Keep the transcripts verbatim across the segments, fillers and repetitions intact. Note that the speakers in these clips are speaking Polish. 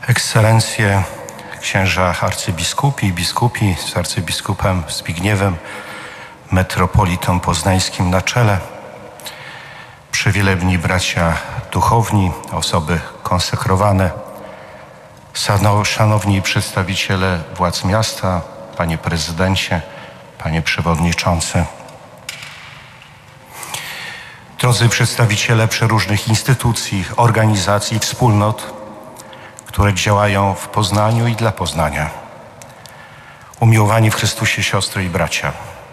Ekscelencje, księża arcybiskupi i biskupi z arcybiskupem Zbigniewem, metropolitą poznańskim na czele, przewielebni bracia duchowni, osoby konsekrowane, szanowni przedstawiciele władz miasta, panie prezydencie, panie przewodniczący, drodzy przedstawiciele przeróżnych instytucji, organizacji, wspólnot, które działają w Poznaniu i dla Poznania. Umiłowani w Chrystusie siostry i bracia.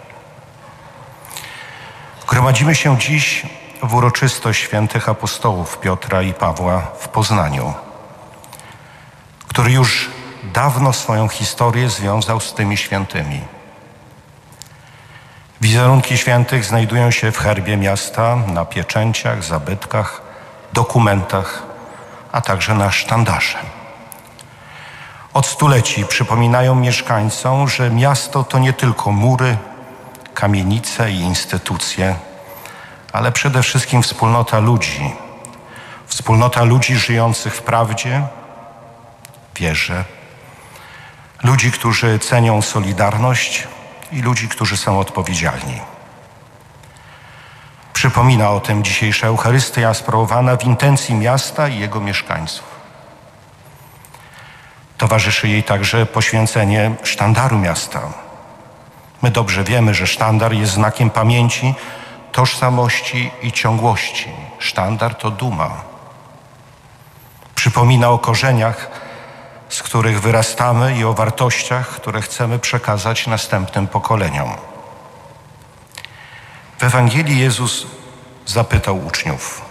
Gromadzimy się dziś w uroczystość świętych apostołów Piotra i Pawła w Poznaniu, który już dawno swoją historię związał z tymi świętymi. Wizerunki świętych znajdują się w herbie miasta, na pieczęciach, zabytkach, dokumentach, a także na sztandarze. Od stuleci przypominają mieszkańcom, że miasto to nie tylko mury, kamienice i instytucje, ale przede wszystkim wspólnota ludzi. Wspólnota ludzi żyjących w prawdzie, wierze, ludzi, którzy cenią solidarność i ludzi, którzy są odpowiedzialni. Przypomina o tym dzisiejsza Eucharystia sprawowana w intencji miasta i jego mieszkańców. Towarzyszy jej także poświęcenie sztandaru miasta. My dobrze wiemy, że sztandar jest znakiem pamięci, tożsamości i ciągłości. Sztandar to duma. Przypomina o korzeniach, z których wyrastamy i o wartościach, które chcemy przekazać następnym pokoleniom. W Ewangelii Jezus zapytał uczniów: